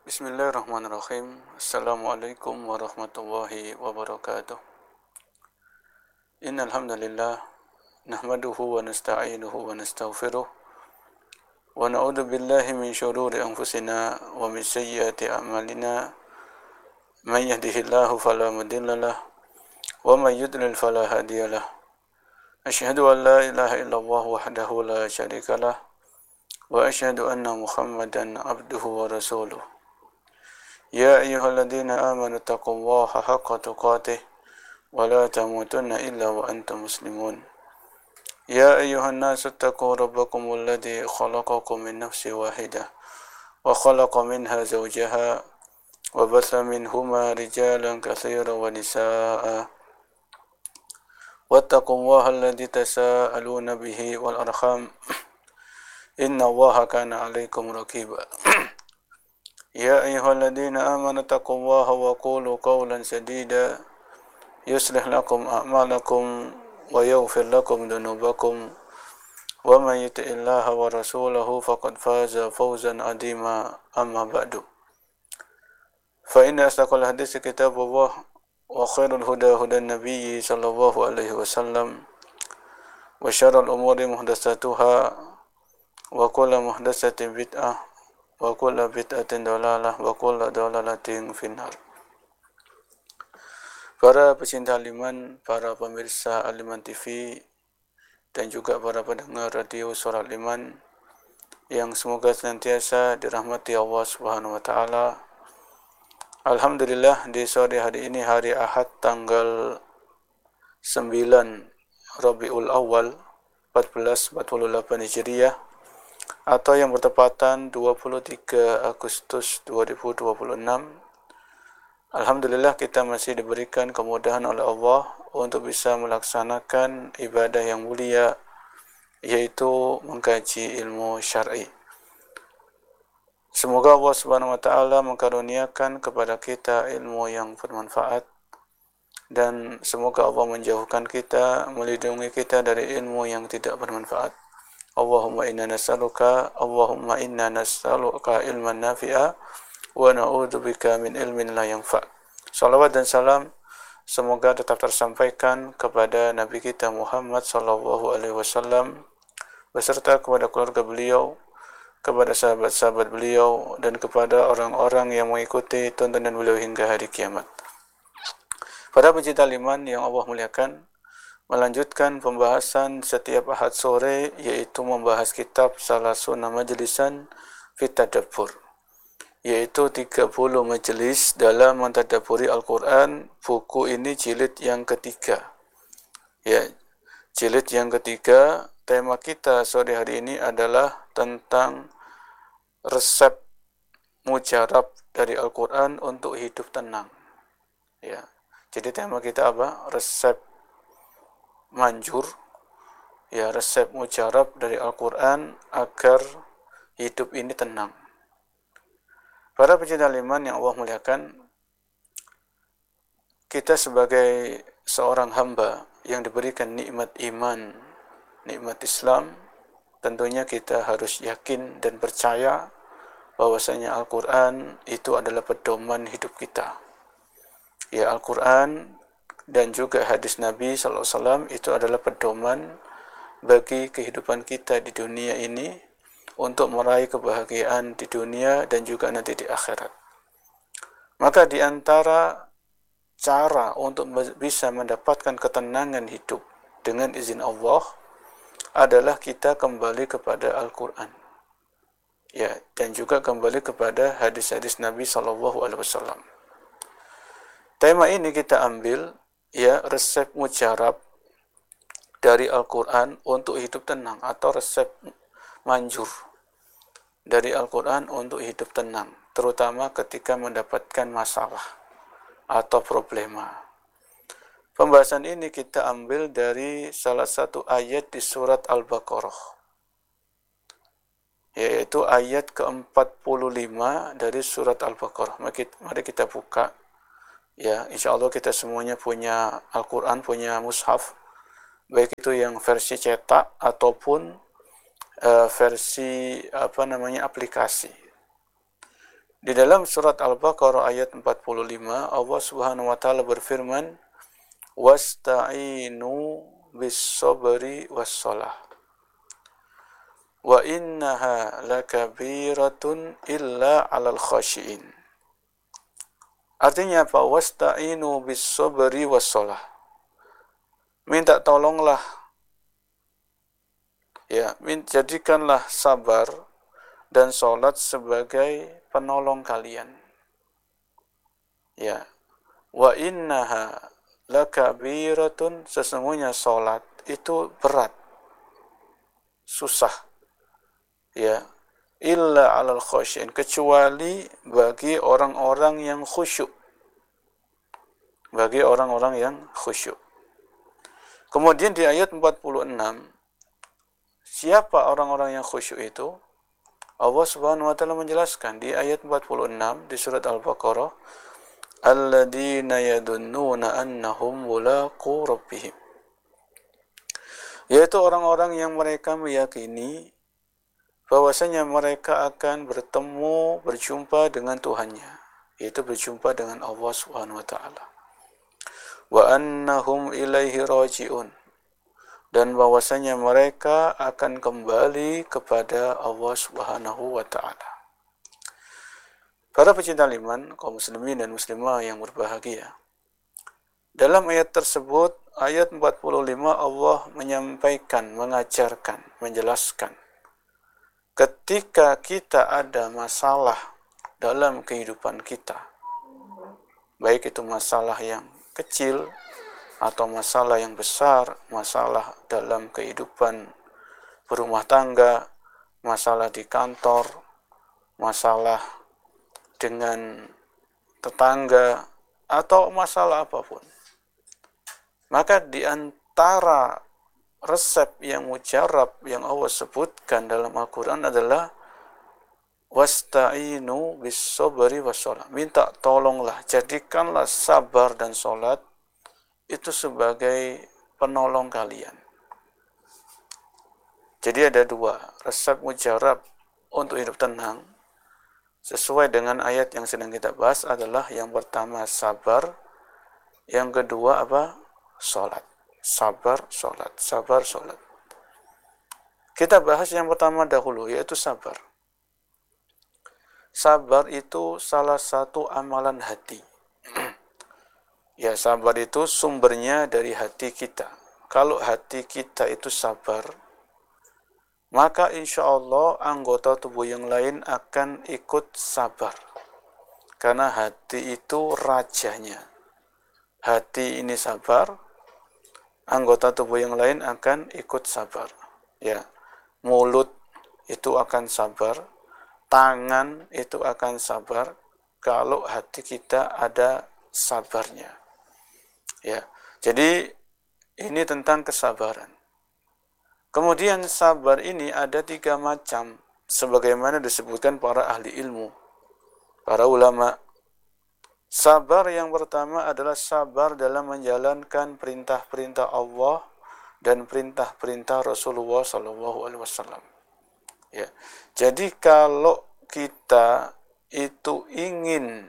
Bismillahirrahmanirrahim. Assalamualaikum warahmatullahi wabarakatuh. Innal hamdalillah nahmaduhu wa nasta'inuhu wa nastaghfiruh wa na'udzu billahi min shururi anfusina wa min sayyiati a'malina. Man yahdihillahu fala mudilla lahu wa man yudlil fala hadiya lahu. Asyhadu an la ilaha illallah wahdahu la syarika lahu wa asyhadu anna Muhammadan abduhu wa rasuluh. Ya ayyuhalladzina amanu taqullaha haqqa tuqatih wa la tamutunna illa wa antum muslimun. Ya ayyuhan nasu taqu rabbakumul ladzi khalaqakum min nafsin wahidah wa khalaqa minha zawjaha wa batha minhuma rijalan katsiran wa nisaa'a wattaqullaha alladzi tasaaluna bihi wal arham innallaha kana 'alaikum raqiba. يا أيها الذين آمنوا اتقوا الله وقولوا قولا سديدا يصلح لكم أعمالكم ويغفر لكم ذنوبكم ومن يطع الله ورسوله فقد فاز فوزا عظيما أما بعد فإن أصدق الحديث كتاب الله وخير الهدى هدى النبي صلى الله عليه وسلم وشر الأمور محدثاتها وكل محدثة بدعة wa kullu bid'atin dhalalah wa kullu dhalalatin finnar. Para pecinta Aliman, para pemirsa Aliman TV dan juga para pendengar radio Suara Aliman yang semoga senantiasa dirahmati Allah Subhanahu wa taala. Alhamdulillah di sore hari ini hari Ahad tanggal 9 Rabiul Awal 1448 Hijriah atau yang bertepatan 23 Agustus 2026. Alhamdulillah kita masih diberikan kemudahan oleh Allah untuk bisa melaksanakan ibadah yang mulia, yaitu mengkaji ilmu syar'i. Semoga Allah Subhanahu wa taala mengkaruniakan kepada kita ilmu yang bermanfaat, dan semoga Allah menjauhkan kita, melindungi kita dari ilmu yang tidak bermanfaat. Allahumma inna nas'aluka ilman nafi'a wa na'udzubika min ilmin la yanfa'. Salawat dan salam semoga tetap tersampaikan kepada Nabi kita Muhammad sallallahu alaihi wasallam beserta kepada keluarga beliau, kepada sahabat-sahabat beliau, dan kepada orang-orang yang mengikuti tuntunan beliau hingga hari kiamat. Para pecinta Aliman yang Allah muliakan, melanjutkan pembahasan setiap Ahad sore, yaitu membahas kitab Salasuna Majlisan Fit Tadabbur, yaitu 30 majelis dalam mentadabburi Al-Quran. Buku ini jilid yang ketiga. Ya, jilid yang ketiga. Tema kita sore hari ini adalah tentang resep mujarab dari Al-Quran untuk hidup tenang. Ya, jadi tema kita apa? Resep manjur, ya, resep mujarab dari Al-Quran agar hidup ini tenang. Para pecinta Aliman yang Allah muliakan, kita sebagai seorang hamba yang diberikan nikmat iman, nikmat Islam, tentunya kita harus yakin dan percaya bahwasanya Al-Quran itu adalah pedoman hidup kita. Ya, Al-Quran dan juga hadis Nabi SAW itu adalah pedoman bagi kehidupan kita di dunia ini untuk meraih kebahagiaan di dunia dan juga nanti di akhirat. Maka di antara cara untuk bisa mendapatkan ketenangan hidup dengan izin Allah adalah kita kembali kepada Al-Quran, ya, dan juga kembali kepada hadis-hadis Nabi SAW. Tema ini kita ambil, ya, resep mujarab dari Al-Quran untuk hidup tenang, atau resep manjur dari Al-Quran untuk hidup tenang, terutama ketika mendapatkan masalah atau problema. Pembahasan ini kita ambil dari salah satu ayat di surat Al-Baqarah, yaitu ayat ke-45 dari surat Al-Baqarah. Mari kita buka. Ya, insya Allah kita semuanya punya Al-Quran, punya mushaf, baik itu yang versi cetak ataupun versi aplikasi. Di dalam surat Al-Baqarah ayat 45, Allah Subhanahu wa taala berfirman, "Wasta'inu bis-sabri was-shalah. Wa innaha lakabiratun illa 'alal khashiin." Artinya apa? Wasta'inu bis-sabri was-shalah. Minta tolonglah, ya, jadikanlah sabar dan salat sebagai penolong kalian. Ya. Wa innaha lakabiratun, sesungguhnya salat itu berat, susah. Ya. Illa 'alal khasyin, kecuali bagi orang-orang yang khusyuk. Bagi orang-orang yang khusyuk. Kemudian di ayat 46, siapa orang-orang yang khusyuk itu? Allah Subhanahu wa taala menjelaskan di ayat 46 di surat Al-Baqarah, alladzina yadunnuna annahum mulaqu rabbihim. Yaitu orang-orang yang mereka meyakini bahwasanya mereka akan berjumpa dengan Tuhannya, yaitu berjumpa dengan Allah Subhanahu wa taala. Wa annahum ilaihi raji'un, dan bahwasanya mereka akan kembali kepada Allah Subhanahu wa taala. Para pecinta iman, kaum muslimin dan muslimah yang berbahagia, dalam ayat tersebut, ayat 45, Allah menyampaikan, mengajarkan, menjelaskan, ketika kita ada masalah dalam kehidupan kita, baik itu masalah yang kecil atau masalah yang besar, masalah dalam kehidupan berumah tangga, masalah di kantor, masalah dengan tetangga, atau masalah apapun. Maka di antara resep yang mujarab yang Allah sebutkan dalam Al-Quran adalah wasta'inu bis-sabri was-shalah. Minta tolonglah, jadikanlah sabar dan salat itu sebagai penolong kalian. Jadi ada dua resep mujarab untuk hidup tenang sesuai dengan ayat yang sedang kita bahas adalah yang pertama sabar, yang kedua apa? Salat. Sabar, salat. Sabar, salat. Kita bahas yang pertama dahulu, yaitu sabar. Sabar itu salah satu amalan hati. Ya, sabar itu sumbernya dari hati kita. Kalau hati kita itu sabar, maka insya Allah anggota tubuh yang lain akan ikut sabar. Karena hati itu rajanya. Hati ini sabar, anggota tubuh yang lain akan ikut sabar. Ya, mulut itu akan sabar, tangan itu akan sabar kalau hati kita ada sabarnya. Ya, jadi ini tentang kesabaran. Kemudian sabar ini ada 3 macam, sebagaimana disebutkan para ahli ilmu, para ulama. Sabar yang pertama adalah sabar dalam menjalankan perintah-perintah Allah dan perintah-perintah Rasulullah SAW. Ya, jadi kalau kita itu ingin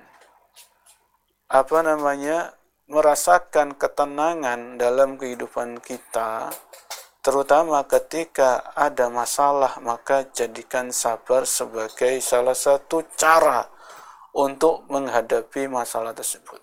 merasakan ketenangan dalam kehidupan kita, terutama ketika ada masalah, maka jadikan sabar sebagai salah satu cara untuk menghadapi masalah tersebut.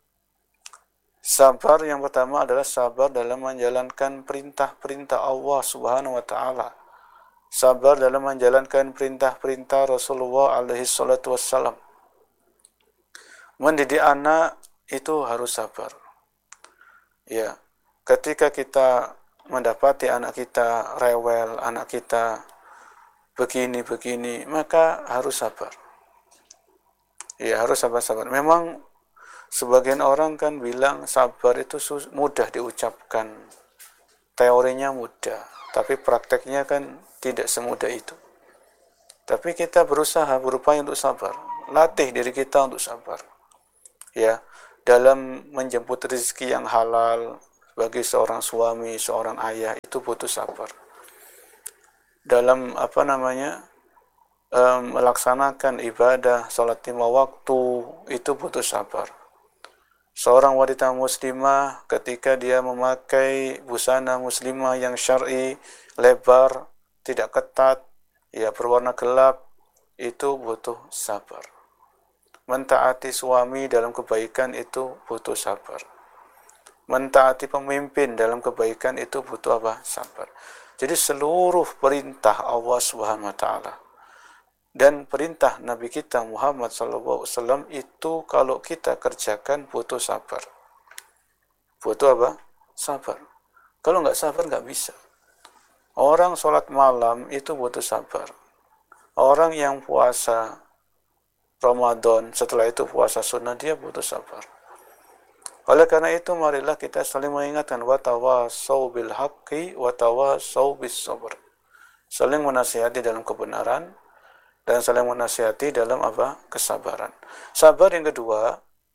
Sabar yang pertama adalah sabar dalam menjalankan perintah-perintah Allah Subhanahu wa taala. Sabar dalam menjalankan perintah-perintah Rasulullah alaihi salatu wassalam. Mendidik anak itu harus sabar. Ya, ketika kita mendapati anak kita rewel, anak kita begini-begini, maka harus sabar. Ya, harus sabar-sabar. Memang sebagian orang kan bilang sabar itu mudah diucapkan. Teorinya mudah, tapi prakteknya kan tidak semudah itu. Tapi kita berupaya untuk sabar. Latih diri kita untuk sabar. Ya, dalam menjemput rezeki yang halal bagi seorang suami, seorang ayah itu butuh sabar. Dalam melaksanakan ibadah salat 5 waktu itu butuh sabar. Seorang wanita muslimah ketika dia memakai busana muslimah yang syar'i, lebar, tidak ketat, ya berwarna gelap, itu butuh sabar. Mentaati suami dalam kebaikan itu butuh sabar. Mentaati pemimpin dalam kebaikan itu butuh apa? Sabar. Jadi seluruh perintah Allah Subhanahu wa taala dan perintah Nabi kita Muhammad SAW itu kalau kita kerjakan butuh sabar. Butuh apa? Sabar. Kalau nggak sabar nggak bisa. Orang sholat malam itu butuh sabar. Orang yang puasa Ramadan setelah itu puasa sunnah dia butuh sabar. Oleh karena itu marilah kita saling mengingatkan watawasau bil haqqi watawasau bis sabr. Saling menasihati dalam kebenaran dan saling menasihati dalam apa? Kesabaran. Sabar yang kedua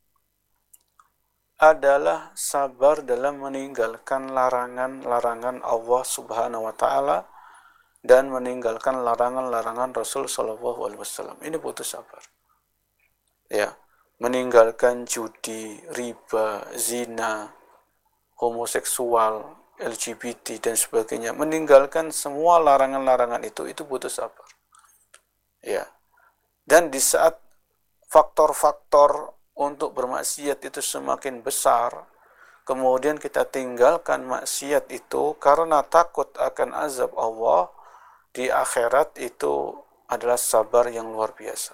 adalah sabar dalam meninggalkan larangan-larangan Allah Subhanahu wa taala dan meninggalkan larangan-larangan Rasul sallallahu alaihi wasallam. Ini butuh sabar. Ya, meninggalkan judi, riba, zina, homoseksual, LGBT dan sebagainya. Meninggalkan semua larangan-larangan itu butuh sabar. Ya. Dan di saat faktor-faktor untuk bermaksiat itu semakin besar, kemudian kita tinggalkan maksiat itu karena takut akan azab Allah di akhirat, itu adalah sabar yang luar biasa.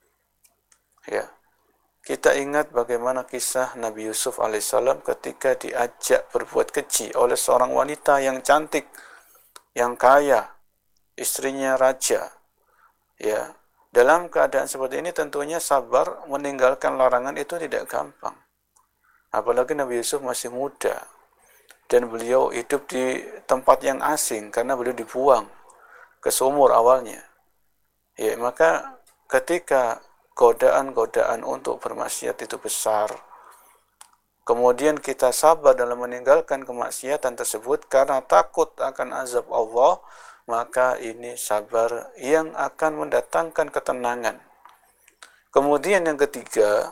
Ya. Kita ingat bagaimana kisah Nabi Yusuf alaihissalam ketika diajak berbuat keji oleh seorang wanita yang cantik, yang kaya, istrinya raja. Ya, dalam keadaan seperti ini tentunya sabar meninggalkan larangan itu tidak gampang. Apalagi Nabi Yusuf masih muda dan beliau hidup di tempat yang asing karena beliau dibuang ke sumur awalnya. Ya, maka ketika godaan-godaan untuk bermaksiat itu besar, kemudian kita sabar dalam meninggalkan kemaksiatan tersebut karena takut akan azab Allah, maka ini sabar yang akan mendatangkan ketenangan. Kemudian yang ketiga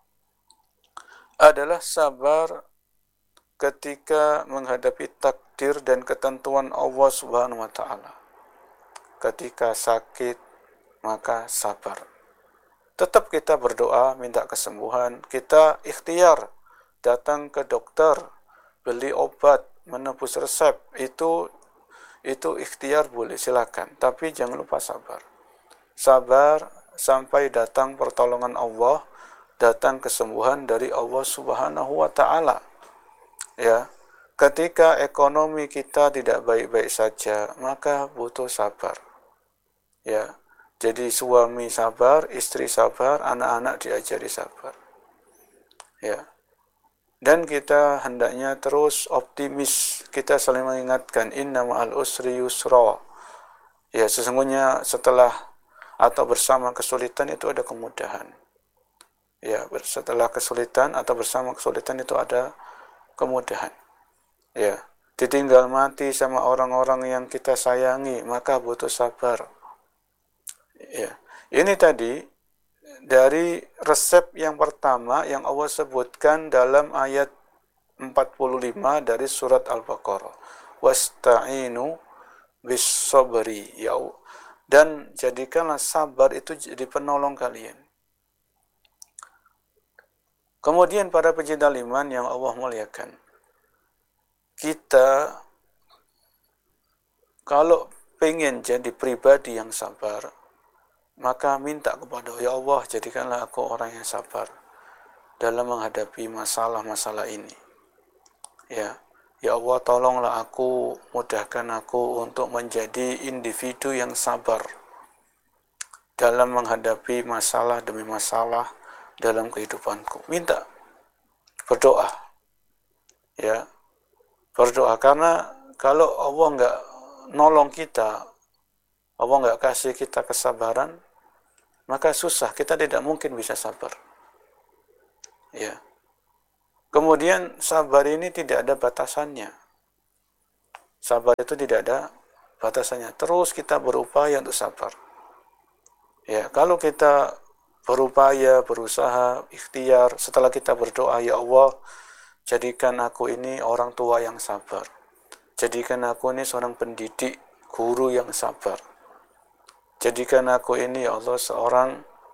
adalah sabar ketika menghadapi takdir dan ketentuan Allah Subhanahu wa taala. Ketika sakit, maka sabar. Tetap kita berdoa, minta kesembuhan, kita ikhtiar datang ke dokter, beli obat, menebus resep, itu ikhtiar boleh, silakan, tapi jangan lupa sabar. Sabar sampai datang pertolongan Allah, datang kesembuhan dari Allah Subhanahu wa taala. Ya, ketika ekonomi kita tidak baik-baik saja, maka butuh sabar. Ya, jadi suami sabar, istri sabar, anak-anak diajari sabar. Ya. Dan kita hendaknya terus optimis. Kita saling mengingatkan inna ma'al usri yusra. Ya, sesungguhnya setelah atau bersama kesulitan itu ada kemudahan. Ya, setelah kesulitan atau bersama kesulitan itu ada kemudahan. Ya, ditinggal mati sama orang-orang yang kita sayangi, maka butuh sabar. Ya, ini tadi dari resep yang pertama yang Allah sebutkan dalam ayat 45 dari surat Al-Baqarah. Wasta'inu bis-sabri, ya, dan jadikanlah sabar itu jadi penolong kalian. Kemudian para pecinta iman yang Allah muliakan, kita kalau pengen jadi pribadi yang sabar, maka minta kepada ya Allah, jadikanlah aku orang yang sabar dalam menghadapi masalah-masalah ini. Ya, ya Allah, tolonglah aku, mudahkan aku untuk menjadi individu yang sabar dalam menghadapi masalah demi masalah dalam kehidupanku. Minta, berdoa. Ya, berdoa, karena kalau Allah nggak nolong kita, Allah nggak kasih kita kesabaran, maka susah, kita tidak mungkin bisa sabar. Ya. Kemudian sabar ini tidak ada batasannya. Sabar itu tidak ada batasannya. Terus kita berupaya untuk sabar. Ya, kalau kita berupaya, berusaha, ikhtiar, setelah kita berdoa, ya Allah, jadikan aku ini orang tua yang sabar. Jadikan aku ini seorang pendidik, guru yang sabar. Jadikan aku ini, ya Allah, seorang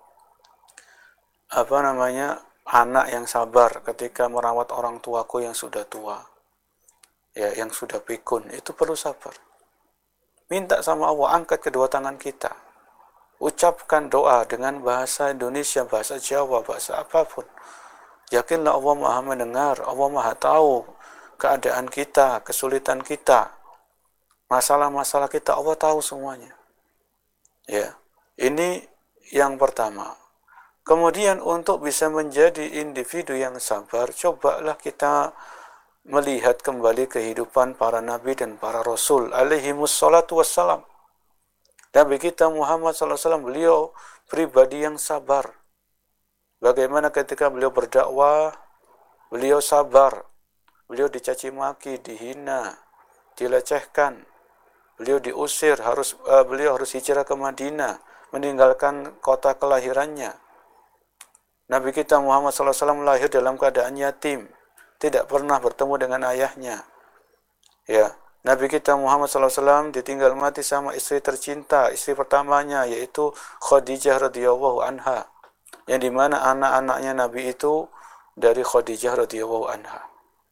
anak yang sabar ketika merawat orang tuaku yang sudah tua, ya, yang sudah pikun. Itu perlu sabar. Minta sama Allah, angkat kedua tangan kita. Ucapkan doa dengan bahasa Indonesia, bahasa Jawa, bahasa apapun. Yakinlah Allah Maha mendengar, Allah Maha tahu keadaan kita, kesulitan kita, masalah-masalah kita, Allah tahu semuanya. Ya, ini yang pertama. Kemudian untuk bisa menjadi individu yang sabar, cobalah kita melihat kembali kehidupan para nabi dan para rasul alaihimus salatu wassalam. Nabi kita Muhammad SAW, beliau pribadi yang sabar. Bagaimana ketika beliau berdakwah, beliau sabar. Beliau dicaci maki, dihina, dilecehkan. Beliau diusir, beliau harus hijrah ke Madinah, meninggalkan kota kelahirannya. Nabi kita Muhammad SAW lahir dalam keadaan yatim, tidak pernah bertemu dengan ayahnya. Ya, Nabi kita Muhammad SAW ditinggal mati sama istri tercinta, istri pertamanya, yaitu Khadijah radhiyallahu anha, yang dimana anak-anaknya Nabi itu dari Khadijah radhiyallahu anha.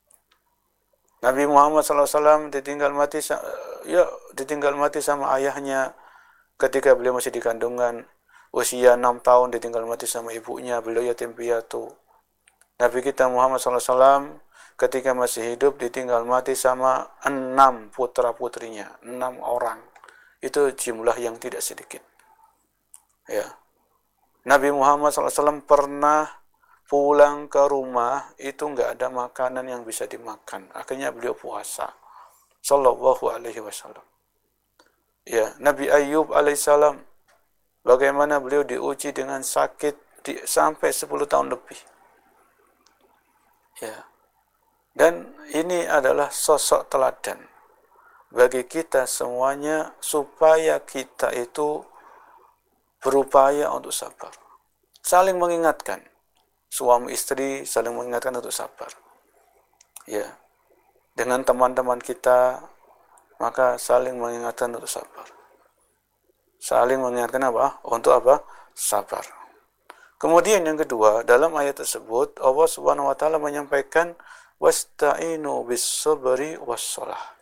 Nabi Muhammad SAW ditinggal mati sama ayahnya ketika beliau masih di kandungan. Usia 6 tahun ditinggal mati sama ibunya, beliau yatim piatu. Nabi kita Muhammad SAW ketika masih hidup ditinggal mati sama 6 putra-putrinya, 6 orang. Itu jumlah yang tidak sedikit. Ya. Nabi Muhammad SAW pernah pulang ke rumah, itu nggak ada makanan yang bisa dimakan. Akhirnya beliau puasa. Sallallahu alaihi wasallam. Ya, Nabi Ayyub alaihissalam, bagaimana beliau diuji dengan sakit sampai 10 tahun lebih. Ya. Dan ini adalah sosok teladan bagi kita semuanya supaya kita itu berupaya untuk sabar. Saling mengingatkan. Suami istri saling mengingatkan untuk sabar. Ya. Dengan teman-teman kita, maka saling mengingatkan untuk sabar. Saling mengingatkan apa? Untuk apa? Sabar. Kemudian yang kedua, dalam ayat tersebut Allah Subhanahu wa taala menyampaikan wasta'inu bis-sabri was-shalah.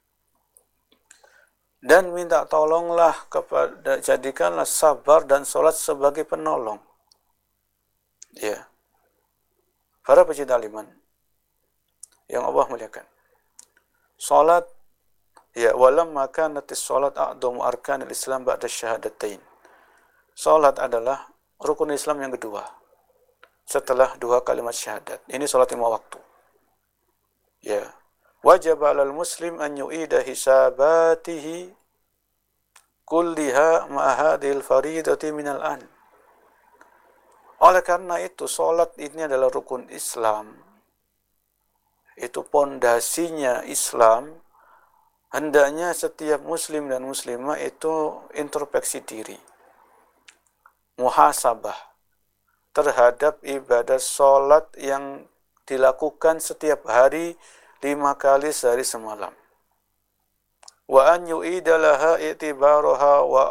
Dan minta tolonglah kepada, jadikanlah sabar dan salat sebagai penolong. Ya. Para pecinta iman yang Allah muliakan. Salat, ya, walamma kanatis salat a'dhamu arkanil Islam ba'da syahadatain. Salat adalah rukun Islam yang kedua setelah 2 kalimat syahadat. Ini salat 5 waktu. Ya. Wajib 'alal muslim an yu'ida hisabatihi kulliha ma hadhil faridati minal an. Oleh karena itu, salat ini adalah rukun Islam. Itu pondasinya Islam. Hendaknya setiap muslim dan muslimah itu introspeksi diri, muhasabah terhadap ibadah salat yang dilakukan setiap hari 5 kali sehari semalam. Wa an yu'idalaha i'tibaraha wa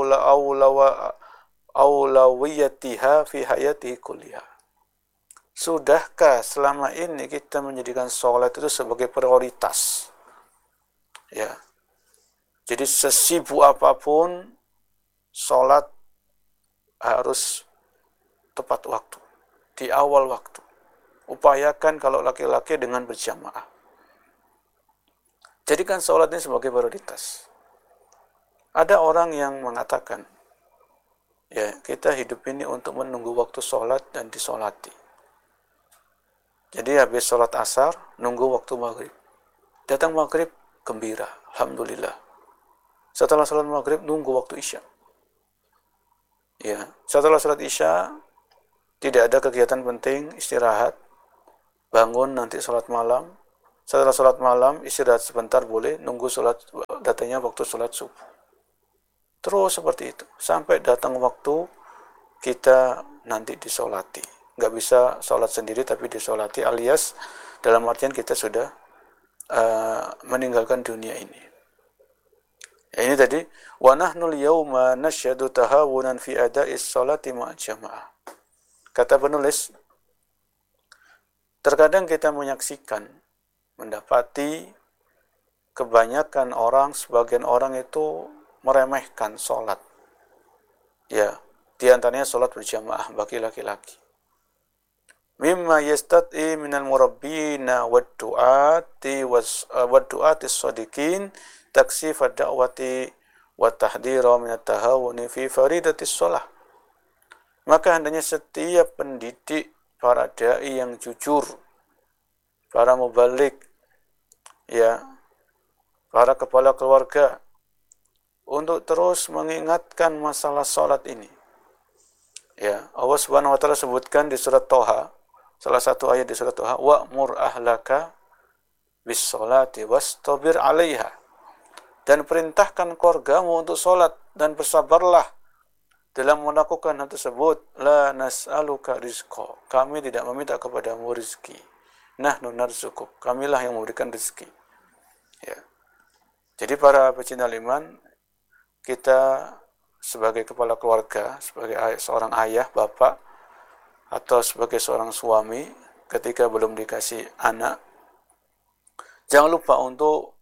awlawiyatiha fi hayatihi kulliha. Sudahkah selama ini kita menjadikan salat itu sebagai prioritas? Ya. Jadi sesibuk apapun, salat harus tepat waktu, di awal waktu. Upayakan kalau laki-laki dengan berjamaah. Jadikan salat ini sebagai prioritas. Ada orang yang mengatakan, ya, kita hidup ini untuk menunggu waktu salat dan disolati. Jadi habis salat asar, nunggu waktu maghrib. Datang maghrib, gembira, alhamdulillah. Setelah salat maghrib, nunggu waktu isya. Ya, setelah salat isya, tidak ada kegiatan penting, istirahat, bangun nanti salat malam. Setelah salat malam, istirahat sebentar boleh, nunggu salat, datangnya waktu salat subuh. Terus seperti itu sampai datang waktu kita nanti disolati. Nggak bisa sholat sendiri tapi disolati, alias dalam artian kita sudah meninggalkan dunia ini. Ya, ini tadi wa nahnul yauma nasyhadu tahawunan fi ada'is sholati ma'a jamaah. Kata penulis, terkadang kita menyaksikan, mendapati kebanyakan orang, sebagian orang itu meremehkan sholat. Ya, di antaranya sholat berjamaah bagi laki-laki. Mimma yastat'i minal murabbina wad-du'ati as-sadiqin taksif ad-da'wati wa tahdhira min at-tahawuni fi faridatis shalah. Maka hendaknya setiap pendidik, para dai yang jujur, para mubalik, ya, para kepala keluarga, untuk terus mengingatkan masalah salat ini. Ya, Allah Subhanahu wa taala sebutkan di surat Thaha, salah satu ayat di surat Thaha, wa'mur ahlaka bis sholati wastabir 'alaiha. Dan perintahkan keluargamu untuk salat dan bersabarlah dalam melakukan hal tersebut. La nas'aluka rizqa. Kami tidak meminta kepadamu rezeki. Nahnu narzuquk. Kamilah yang memberikan rezeki. Ya. Jadi para pecinta iman, kita sebagai kepala keluarga, sebagai seorang ayah, bapak, atau sebagai seorang suami, ketika belum dikasih anak, jangan lupa untuk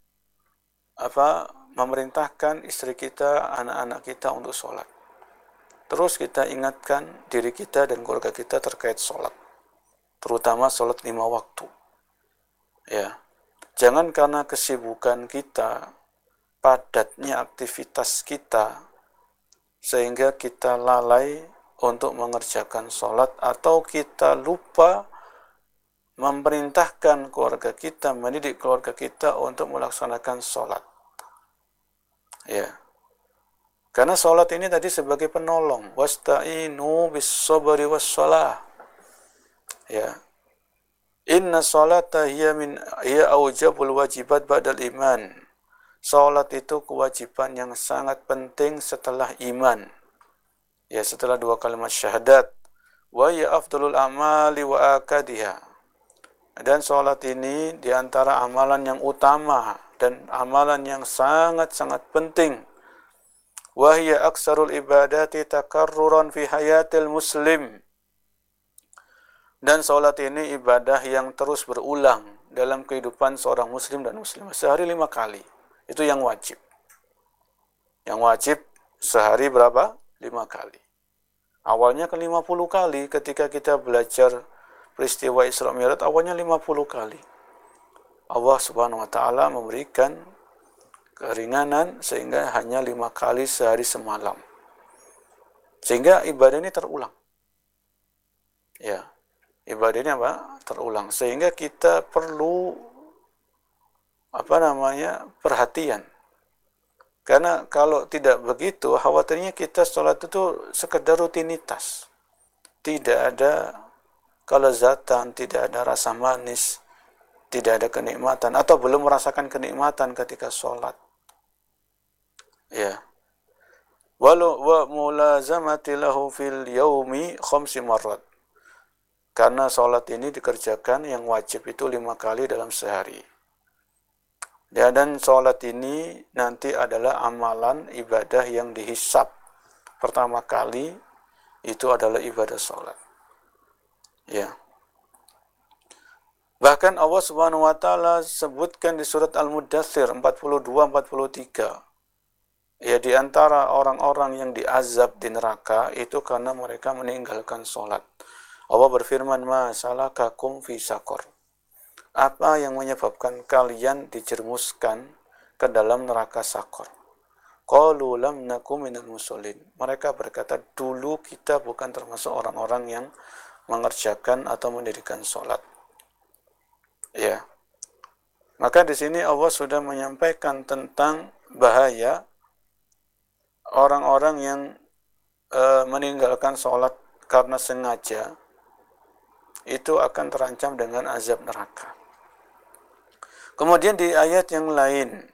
memerintahkan istri kita, anak-anak kita untuk sholat. Terus kita ingatkan diri kita dan keluarga kita terkait sholat, terutama sholat 5 waktu. Ya, jangan karena kesibukan kita, padatnya aktivitas kita, sehingga kita lalai untuk mengerjakan sholat, atau kita lupa memerintahkan keluarga kita, mendidik keluarga kita untuk melaksanakan sholat. Ya, karena sholat ini tadi sebagai penolong. Wasta'inu bis sabri was shalah. Ya, inna sholata hiya aujabul wajibat ba'dal iman. Sholat itu kewajiban yang sangat penting setelah iman. Ya, setelah 2 kalimat syahadat. Wa ya afdalul amali wa akadiha. Dan sholat ini diantara amalan yang utama dan amalan yang sangat-sangat penting. Wa hiya aksarul ibadati takarruran fi hayatil muslim. Dan sholat ini ibadah yang terus berulang dalam kehidupan seorang muslim dan muslimah. Sehari 5 kali. Itu yang wajib. Yang wajib sehari berapa? 5 kali. Awalnya ke 50 kali ketika kita belajar peristiwa Isra Mi'raj, awalnya 50 kali. Allah Subhanahu wa taala memberikan keringanan sehingga hanya 5 kali sehari semalam. Sehingga ibadah ini terulang. Ya, ibadah ini terulang. Sehingga kita perlu perhatian. Karena kalau tidak begitu, khawatirnya kita sholat itu sekedar rutinitas. Tidak ada kelezatan, tidak ada rasa manis, tidak ada kenikmatan, atau belum merasakan kenikmatan ketika sholat. Ya. Walau wa mulazamati lahu fil yaumi 5 marrat. Karena sholat ini dikerjakan yang wajib itu 5 kali dalam sehari. Ya, dan sholat ini nanti adalah amalan ibadah yang dihisab. Pertama kali itu adalah ibadah sholat. Ya. Bahkan Allah Subhanahu wa taala sebutkan di surat Al-Mudaththir 42-43. Ya, di antara orang-orang yang diazab di neraka itu karena mereka meninggalkan sholat. Allah berfirman, "Ma salakakum fi saqar?" Apa yang menyebabkan kalian dijermuskan ke dalam neraka Saqar? Qalu lam naku minal musallin. Mereka berkata, dulu kita bukan termasuk orang-orang yang mengerjakan atau mendirikan sholat. Ya. Maka di sini Allah sudah menyampaikan tentang bahaya orang-orang yang meninggalkan sholat karena sengaja, itu akan terancam dengan azab neraka. Kemudian di ayat yang lain,